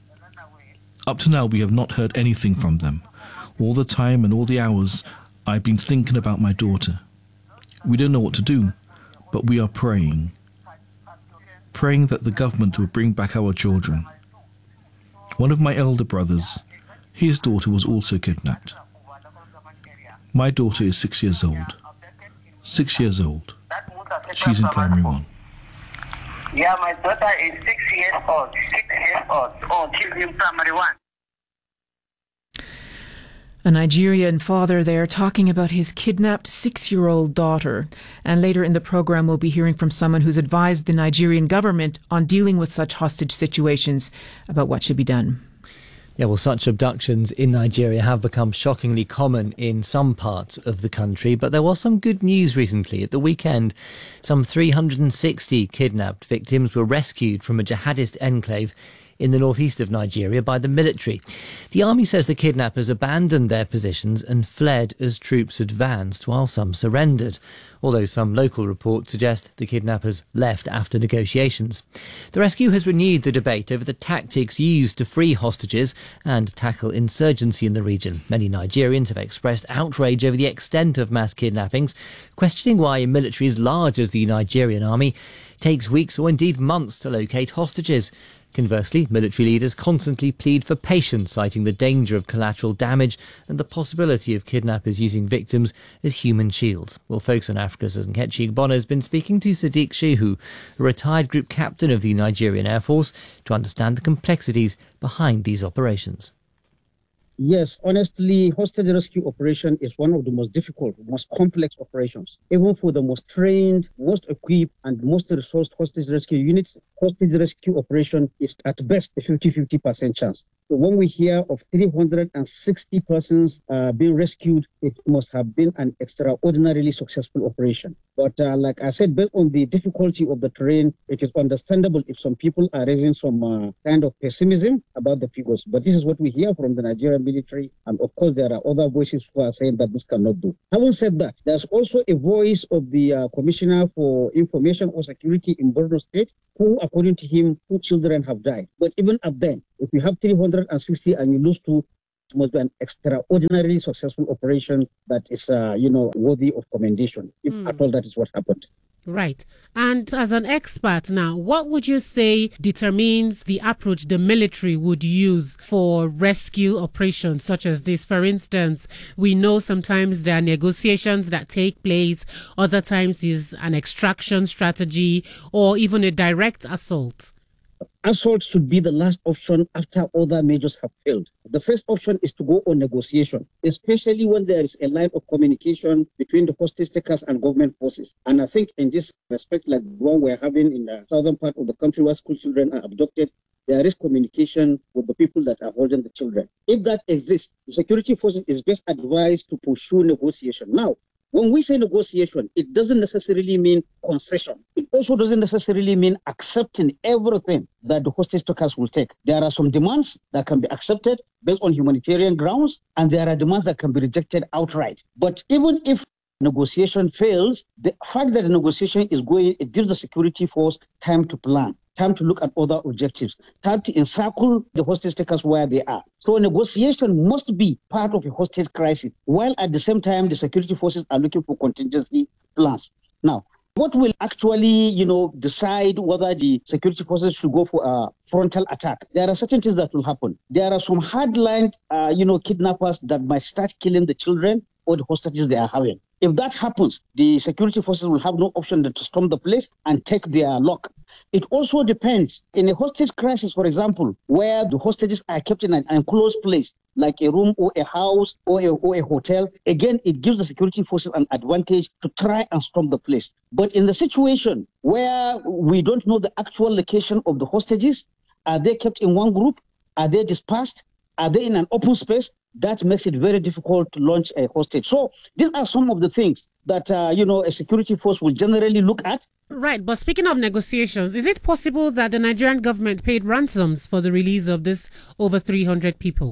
Speaker 20: Up to now, we have not heard anything from them. All the time and all the hours, I've been thinking about my daughter. We don't know what to do, but we are praying. Praying that the government will bring back our children. One of my elder brothers, his daughter was also kidnapped. My daughter is 6 years old. 6 years old. She's in primary 1.
Speaker 19: Yeah, my daughter is 6 years old. 6 years old. Oh, she's in primary 1.
Speaker 5: A Nigerian father there talking about his kidnapped 6-year-old daughter. And later in the program, we'll be hearing from someone who's advised the Nigerian government on dealing with such hostage situations about what should be done.
Speaker 4: Yeah, well, such abductions in Nigeria have become shockingly common in some parts of the country, but there was some good news recently. At the weekend, some 360 kidnapped victims were rescued from a jihadist enclave in the northeast of Nigeria by the military. The army says the kidnappers abandoned their positions and fled as troops advanced, while some surrendered, although some local reports suggest the kidnappers left after negotiations. The rescue has renewed the debate over the tactics used to free hostages and tackle insurgency in the region. Many Nigerians have expressed outrage over the extent of mass kidnappings, questioning why a military as large as the Nigerian army takes weeks or indeed months to locate hostages. Conversely, military leaders constantly plead for patience, citing the danger of collateral damage and the possibility of kidnappers using victims as human shields. Well, Focus on Africa's Nkechi Igbona has been speaking to Sadiq Shehu, a retired group captain of the Nigerian Air Force, to understand the complexities behind these operations.
Speaker 21: Yes, honestly, hostage rescue operation is one of the most difficult, most complex operations. Even for the most trained, most equipped, and most resourced hostage rescue units, hostage rescue operation is at best a 50-50% chance. So when we hear of 360 persons being rescued, it must have been an extraordinarily successful operation. But like I said, based on the difficulty of the terrain, it is understandable if some people are raising some kind of pessimism about the figures. But this is what we hear from the Nigerian military. And of course, there are other voices who are saying that this cannot do. Having said that, there's also a voice of the Commissioner for Information or Security in Borno State, who, according to him, 2 children have died. But even at then, if you have 360 and you lose 2, it must be an extraordinarily successful operation that is, worthy of commendation, if at all that is what happened.
Speaker 1: Right. And as an expert now, what would you say determines the approach the military would use for rescue operations such as this? For instance, we know sometimes there are negotiations that take place, other times is an extraction strategy or even a direct assault.
Speaker 21: Assault should be the last option after other measures have failed. The first option is to go on negotiation, especially when there is a line of communication between the hostage takers and government forces. And I think in this respect, like the one we're having in the southern part of the country where school children are abducted, there is communication with the people that are holding the children. If that exists, the security forces is best advised to pursue negotiation. Now, when we say negotiation, it doesn't necessarily mean concession. It also doesn't necessarily mean accepting everything that the hostage takers will take. There are some demands that can be accepted based on humanitarian grounds, and there are demands that can be rejected outright. But even if negotiation fails, the fact that the negotiation is going, it gives the security force time to plan, time to look at other objectives, time to encircle the hostage takers where they are. So negotiation must be part of a hostage crisis, while at the same time the security forces are looking for contingency plans. Now, what will actually, decide whether the security forces should go for a frontal attack? There are certain things that will happen. There are some hardline, kidnappers that might start killing the children or the hostages they are having. If that happens, the security forces will have no option than to storm the place and take their lock. It also depends. In a hostage crisis, for example, where the hostages are kept in an enclosed place, like a room or a house or a hotel, again, it gives the security forces an advantage to try and storm the place. But in the situation where we don't know the actual location of the hostages, are they kept in one group? Are they dispersed? Are they in an open space? That makes it very difficult to launch a hostage. So these are some of the things that, a security force will generally look at.
Speaker 1: Right. But speaking of negotiations, is it possible that the Nigerian government paid ransoms for the release of this over 300 people?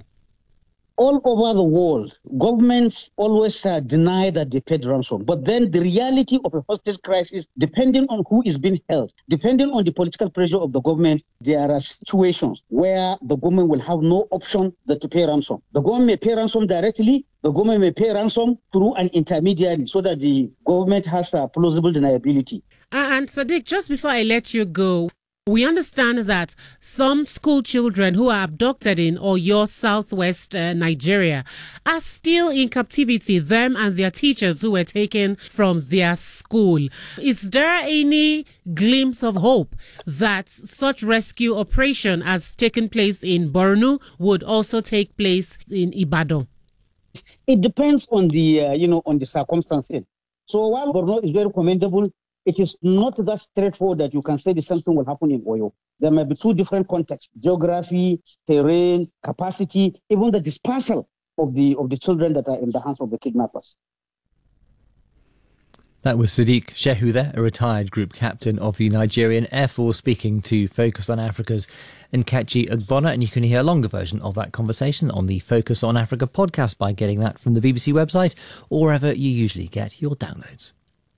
Speaker 21: All over the world, governments always deny that they paid ransom. But then the reality of a hostage crisis, depending on who is being held, depending on the political pressure of the government, there are situations where the government will have no option but to pay ransom. The government may pay ransom directly. The government may pay ransom through an intermediary so that the government has a plausible deniability.
Speaker 1: And Sadiq, just before I let you go, we understand that some school children who are abducted in Oyo, southwest Nigeria, are still in captivity, them and their teachers who were taken from their school. Is there any glimpse of hope that such rescue operation as taken place in Borno would also take place in Ibadan?
Speaker 21: It depends on the, on the circumstances. So while Borno is very commendable, it is not that straightforward that you can say the same thing will happen in Oyo. There may be two different contexts: geography, terrain, capacity, even the dispersal of the children that are in the hands of the kidnappers.
Speaker 4: That was Sadiq Shehu there, a retired group captain of the Nigerian Air Force, speaking to Focus on Africa's Nkechi Ogbonna. And you can hear a longer version of that conversation on the Focus on Africa podcast by getting that from the BBC website or wherever you usually get your downloads.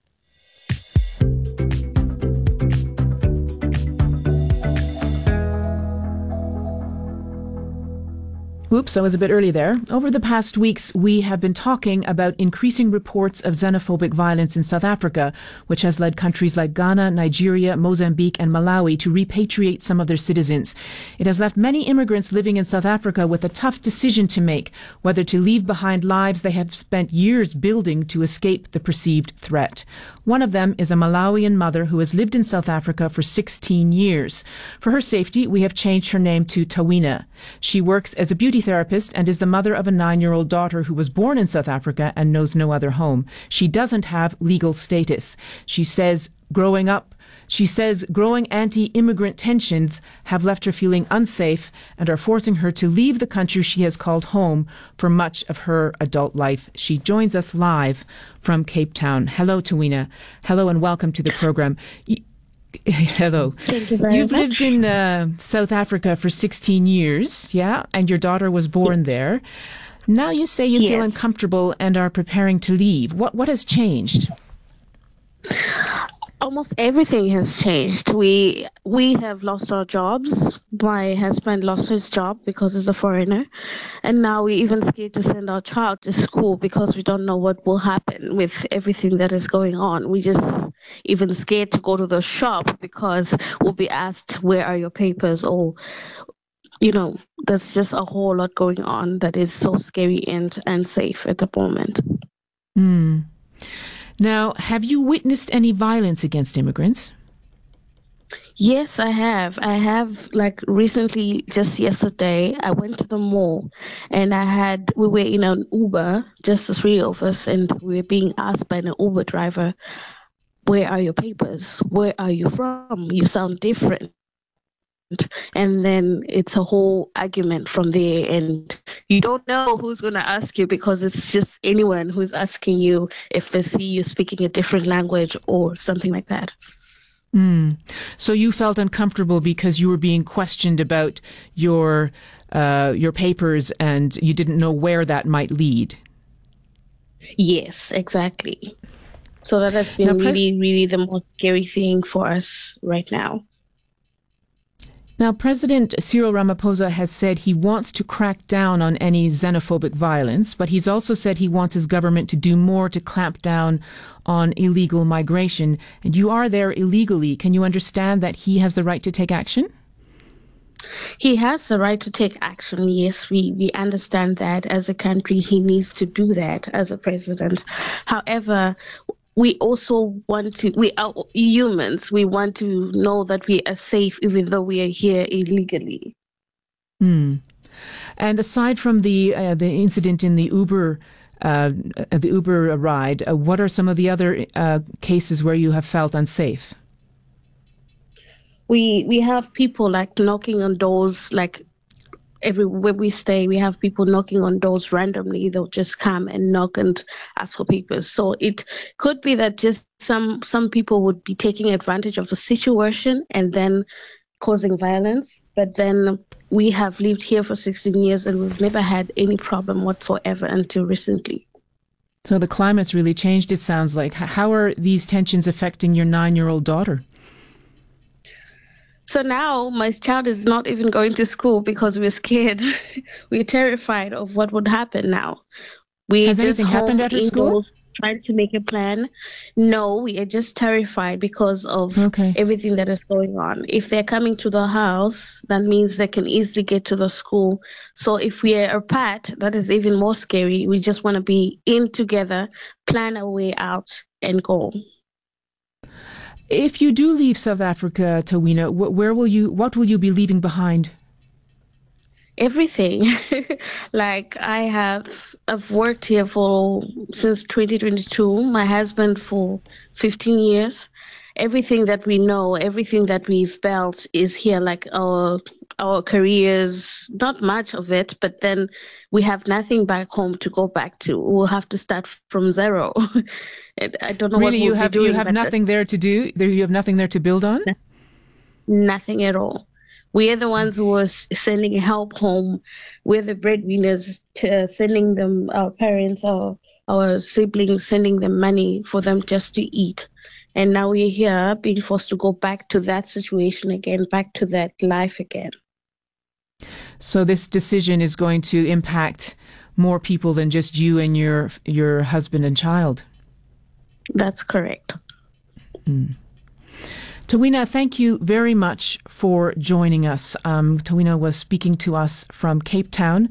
Speaker 5: Oops, I was a bit early there. Over the past weeks, we have been talking about increasing reports of xenophobic violence in South Africa, which has led countries like Ghana, Nigeria, Mozambique and Malawi to repatriate some of their citizens. It has left many immigrants living in South Africa with a tough decision to make, whether to leave behind lives they have spent years building to escape the perceived threat. One of them is a Malawian mother who has lived in South Africa for 16 years. For her safety, we have changed her name to Tawina. She works as a beauty therapist and is the mother of a 9-year-old daughter who was born in South Africa and knows no other home. She doesn't have legal status. She says growing up She says growing anti-immigrant tensions have left her feeling unsafe and are forcing her to leave the country she has called home for much of her adult life. She joins us live from Cape Town. Hello, Tawina. Hello and welcome to the program. Hello.
Speaker 3: Thank you very
Speaker 5: You've
Speaker 3: much.
Speaker 5: lived in South Africa for 16 years, yeah? And your daughter was born there. Now you say you feel uncomfortable and are preparing to leave. What has changed?
Speaker 3: Almost everything has changed. We have lost our jobs. My husband lost his job because he's a foreigner. And now we're even scared to send our child to school because we don't know what will happen with everything that is going on. We just even scared to go to the shop because we'll be asked, where are your papers? Or, there's just a whole lot going on that is so scary and unsafe at the moment.
Speaker 5: Mm. Now, have you witnessed any violence against immigrants?
Speaker 3: Yes, I have. Recently, just yesterday, I went to the mall and we were in an Uber, just the three of us, and we were being asked by an Uber driver, where are your papers? Where are you from? You sound different. And then it's a whole argument from there, and you don't know who's going to ask you because it's just anyone who's asking you if they see you speaking a different language or something like that.
Speaker 5: Mm. So you felt uncomfortable because you were being questioned about your papers and you didn't know where that might lead.
Speaker 3: Yes, exactly. So that has been really, really the most scary thing for us right now.
Speaker 5: Now, President Cyril Ramaphosa has said he wants to crack down on any xenophobic violence, but he's also said he wants his government to do more to clamp down on illegal migration. And you are there illegally. Can you understand that he has the right to take action?
Speaker 3: He has the right to take action. Yes, we understand that as a country. He needs to do that as a president. However, we also we are humans. We want to know that we are safe even though we are here illegally.
Speaker 5: Mm. And aside from the incident in the Uber ride, what are some of the other cases where you have felt unsafe?
Speaker 3: We have people knocking on doors, everywhere we stay, we have people knocking on doors randomly. They'll just come and knock and ask for papers. So it could be that just some people would be taking advantage of the situation and then causing violence. But then we have lived here for 16 years and we've never had any problem whatsoever until recently.
Speaker 5: So the climate's really changed, it sounds like. How are these tensions affecting your 9-year-old daughter?
Speaker 3: So now my child is not even going to school because we're scared. We're terrified of what would happen now.
Speaker 5: Has anything happened at her school?
Speaker 3: Trying to make a plan. No, we are just terrified because of everything that is going on. If they're coming to the house, that means they can easily get to the school. So if we are apart, that is even more scary. We just want to be in together, plan our way out and go.
Speaker 5: If you do leave South Africa, Tawina, what will you be leaving behind?
Speaker 3: Everything. I've worked here since 2022, my husband for 15 years. Everything that we know, everything that we've built is here, our careers, not much of it, but then we have nothing back home to go back to. We'll have to start from zero. I don't know
Speaker 5: really,
Speaker 3: what
Speaker 5: you have nothing there to do? You have nothing there to build on?
Speaker 3: Nothing at all. We are the ones who are sending help home. We're the breadwinners, sending them, our parents, our siblings, sending them money for them just to eat. And now we're here being forced to go back to that situation again, back to that life again.
Speaker 5: So this decision is going to impact more people than just you and your husband and child.
Speaker 3: That's correct.
Speaker 5: Mm. Tawina, thank you very much for joining us. Tawina was speaking to us from Cape Town.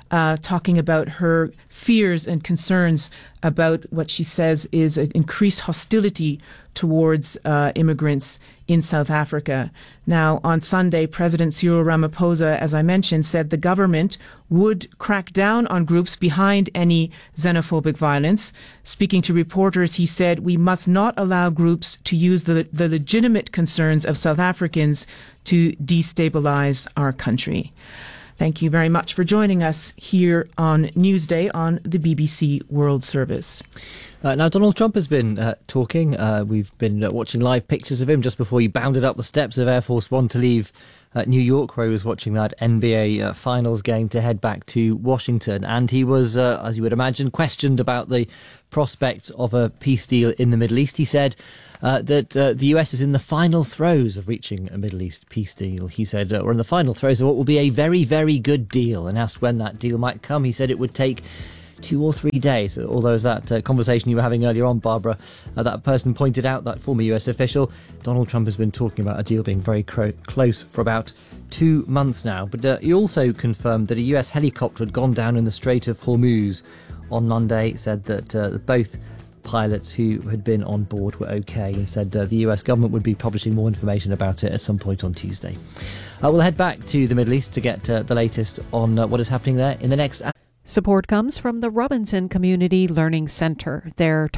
Speaker 5: talking about her fears and concerns about what she says is an increased hostility towards immigrants in South Africa. Now, on Sunday, President Cyril Ramaphosa, as I mentioned, said the government would crack down on groups behind any xenophobic violence. Speaking to reporters, he said, "We must not allow groups to use the legitimate concerns of South Africans to destabilize our country." Thank you very much for joining us here on Newsday on the BBC World Service.
Speaker 4: Now, Donald Trump has been talking. We've been watching live pictures of him just before he bounded up the steps of Air Force One to leave New York, where he was watching that NBA Finals game to head back to Washington. And he was, as you would imagine, questioned about the prospect of a peace deal in the Middle East. He said that the US is in the final throes of reaching a Middle East peace deal. He said, we're in the final throes of what will be a very, very good deal. And asked when that deal might come, he said it would take 2 or 3 days. Although, as that conversation you were having earlier on, Barbara, that person pointed out, that former US official, Donald Trump has been talking about a deal being very close for about 2 months now. But he also confirmed that a US helicopter had gone down in the Strait of Hormuz on Monday. Said that both pilots who had been on board were okay, and said the US government would be publishing more information about it at some point on Tuesday. We'll head back to the Middle East to get the latest on what is happening there in the next hour.
Speaker 6: Support comes from the Robinson Community Learning Center. Their